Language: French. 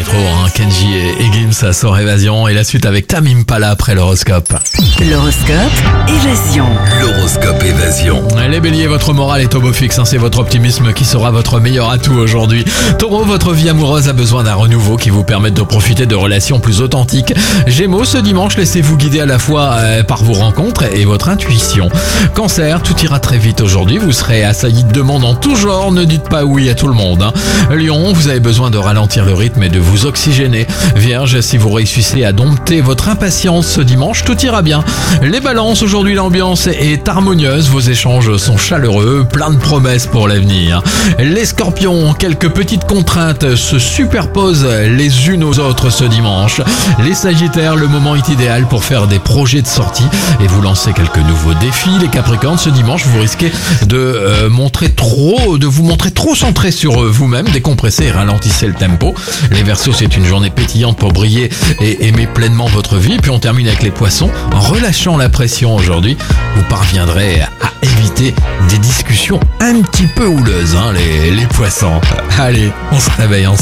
rétro, hein. Kenji et Gims, ça sort Évasion. Et la suite avec Tame Impala après l'horoscope. L'horoscope Évasion. L'horoscope Évasion. Les béliers, votre morale est au beau fixe, hein. C'est votre optimisme qui sera votre meilleur atout aujourd'hui. Taureau, votre vie amoureuse a besoin d'un renouveau qui vous permette de profiter de relations plus authentiques. Gémeaux, ce dimanche, laissez-vous guider à la fois par vos rencontres et votre intuition. Cancer, tout ira très vite aujourd'hui, vous serez assailli de demandes en tout genre, ne dites pas oui à tout le monde, hein. Lion, vous avez besoin de ralentir le rythme et de vous oxygéner. Vierge, si vous réussissez à dompter votre impatience ce dimanche, tout ira bien. Les balances, aujourd'hui l'ambiance est harmonieuse, vos échanges sont chaleureux, plein de promesses pour l'avenir. Les scorpions, quelques petites contraintes se superposent les unes aux autres ce dimanche. Les sagittaires, le moment est idéal pour faire des projets de sortie et vous lancer quelques nouveaux défis. Les capricornes, ce dimanche, vous risquez de vous montrer trop centré sur vous-même, décompressez et ralentissez le tempo. Les Verseaux, c'est une journée pétillante pour briller et aimer pleinement votre vie. Puis on termine avec les poissons. En relâchant la pression aujourd'hui, vous parviendrez à éviter des discussions un petit peu houleuses, hein, les poissons. Allez, on se réveille ensemble.